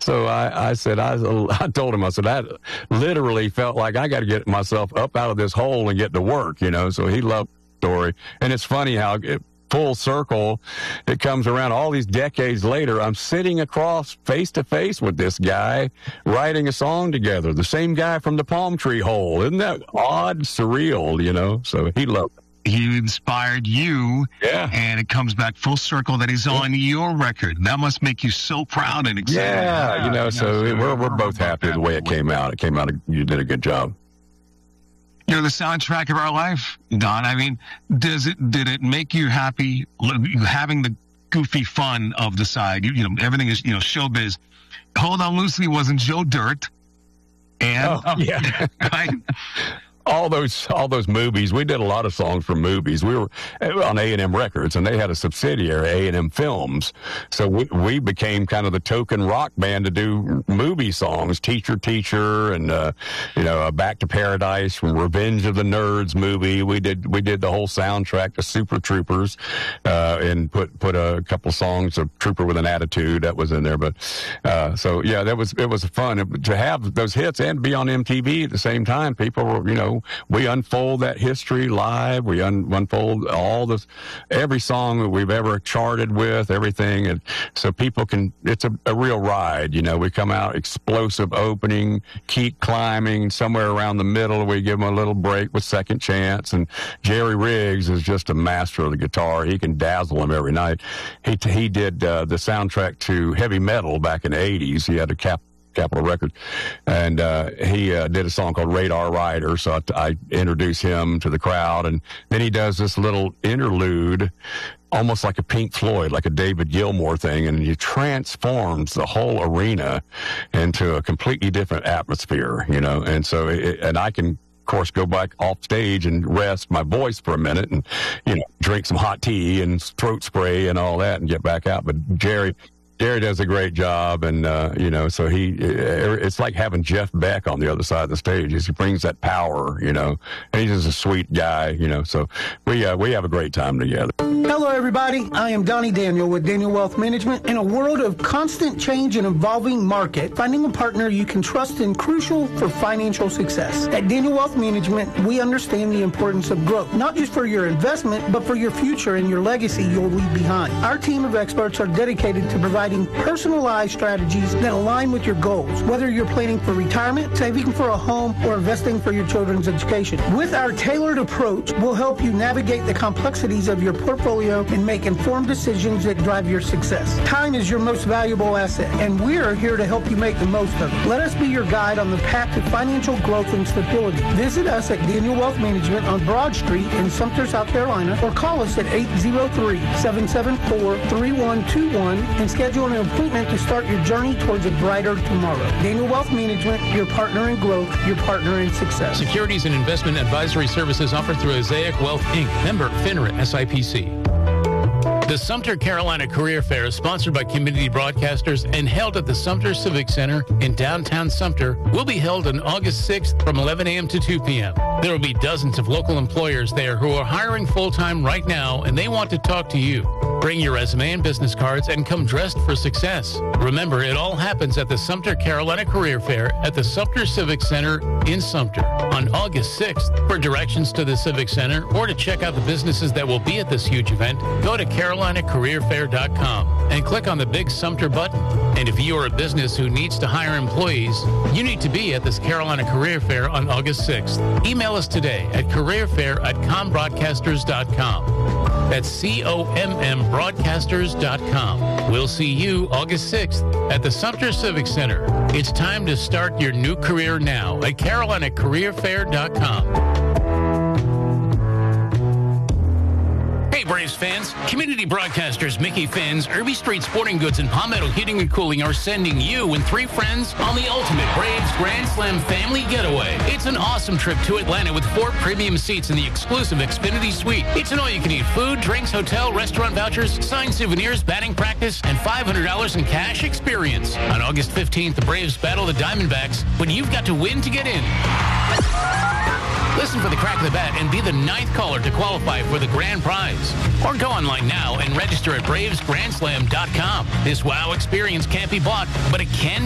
So I said, I told him, I said, I literally felt like I got to get myself up out of this hole and get to work, So he loved the story. And it's funny how full circle, it comes around all these decades later. I'm sitting across face to face with this guy writing a song together, the same guy from the Palm Tree Hole. Isn't that odd, surreal, So he loved it. He inspired you, yeah, and it comes back full circle that he's on your record. That must make you so proud and excited. Yeah, so we're both happy with the way it came out. It came out, you did a good job. You're the soundtrack of our life, Don. I mean, did it make you happy having the goofy fun of the side? Everything is, showbiz. Hold On Loosely wasn't Joe Dirt. And yeah. Right? All those movies. We did a lot of songs from movies. We were on A&M Records, and they had a subsidiary, A&M Films. So we became kind of the token rock band to do movie songs, Teacher, and Back to Paradise from Revenge of the Nerds movie. We did the whole soundtrack to Super Troopers, and put a couple songs of Trooper with an Attitude that was in there. But it was fun to have those hits and be on MTV at the same time. People were, we unfold that history live. We unfold every song that we've ever charted with, everything. And so people it's a real ride. We come out explosive opening, keep climbing, somewhere around the middle. We give them a little break with Second Chance. And Jerry Riggs is just a master of the guitar. He can dazzle them every night. He did the soundtrack to heavy metal back in the 80s. He had a Capitol Records, and he did a song called Radar Rider, so I introduced him to the crowd, and then he does this little interlude, almost like a Pink Floyd, like a David Gilmour thing, and he transforms the whole arena into a completely different atmosphere, and so, and I can, of course, go back off stage and rest my voice for a minute and, drink some hot tea and throat spray and all that and get back out, but Jerry does a great job, and so it's like having Jeff Beck on the other side of the stage. He brings that power, and he's just a sweet guy, so we have a great time together. Hello, everybody. I am Donnie Daniel with Daniel Wealth Management. In a world of constant change and evolving market, finding a partner you can trust is crucial for financial success. At Daniel Wealth Management, we understand the importance of growth, not just for your investment, but for your future and your legacy you'll leave behind. Our team of experts are dedicated to providing personalized strategies that align with your goals, whether you're planning for retirement, saving for a home, or investing for your children's education. With our tailored approach, we'll help you navigate the complexities of your portfolio and make informed decisions that drive your success. Time is your most valuable asset, and we're here to help you make the most of it. Let us be your guide on the path to financial growth and stability. Visit us at Daniel Wealth Management on Broad Street in Sumter, South Carolina, or call us at 803-774-3121 and schedule an appointment to start your journey towards a brighter tomorrow. Daniel Wealth Management, your partner in growth, your partner in success. Securities and investment advisory services offered through Osaic Wealth, Inc., member FINRA SIPC. The Sumter Carolina Career Fair is sponsored by Community Broadcasters and held at the Sumter Civic Center in downtown Sumter. Will be held on August 6th from 11 a.m. to 2 p.m. There will be dozens of local employers there who are hiring full-time right now, and they want to talk to you. Bring your resume and business cards and come dressed for success. Remember, it all happens at the Sumter Carolina Career Fair at the Sumter Civic Center in Sumter on August 6th. For directions to the Civic Center or to check out the businesses that will be at this huge event, go to CarolinaCareerFair.com and click on the big Sumter button. And if you are a business who needs to hire employees, you need to be at this Carolina Career Fair on August 6th. Email us today at careerfair@combroadcasters.com. That's COMM broadcasters.com. We'll see you August 6th at the Sumter Civic Center. It's time to start your new career now at CarolinaCareerFair.com. Hey, Braves fans. Community Broadcasters Mickey Finn's, Irby Street Sporting Goods, and Palmetto Heating and Cooling are sending you and 3 friends on the ultimate Braves Grand Slam family getaway. It's an awesome trip to Atlanta with 4 premium seats in the exclusive Xfinity Suite. It's an all-you-can-eat food, drinks, hotel, restaurant vouchers, signed souvenirs, batting practice, and $500 in cash experience. On August 15th, the Braves battle the Diamondbacks, but you've got to win to get in. Listen for the crack of the bat and be the 9th caller to qualify for the grand prize. Or go online now and register at BravesGrandSlam.com. This wow experience can't be bought, but it can